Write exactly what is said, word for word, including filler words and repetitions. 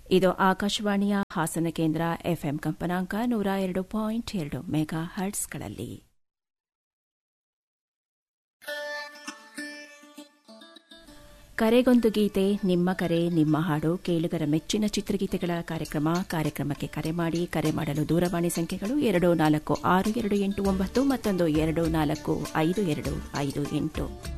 ಇದು ಆಕಾಶವಾಣಿಯ ಹಾಸನ ಕೇಂದ್ರ ಎಫ್ಎಂ ಕಂಪನಾಂಕ ನೂರ ಎರಡು ಪಾಯಿಂಟ್ ಎರಡು ಮೆಗಾ ಹರ್ಟ್ಸ್ಗಳಲ್ಲಿ. ಕರೆಗೊಂದು ಗೀತೆ, ನಿಮ್ಮ ಕರೆ ನಿಮ್ಮ ಹಾಡು, ಕೇಳುಗರ ಮೆಚ್ಚಿನ ಚಿತ್ರಗೀತೆಗಳ ಕಾರ್ಯಕ್ರಮ. ಕಾರ್ಯಕ್ರಮಕ್ಕೆ ಕರೆ ಮಾಡಿ. ಕರೆ ಮಾಡಲು ದೂರವಾಣಿ ಸಂಖ್ಯೆಗಳು ಎರಡು ನಾಲ್ಕು ಆರು ಎರಡು ಎಂಟು ಒಂಬತ್ತು ಮತ್ತೊಂದು ಎರಡು ನಾಲ್ಕು ಐದು ಎರಡು ಐದು ಎಂಟು.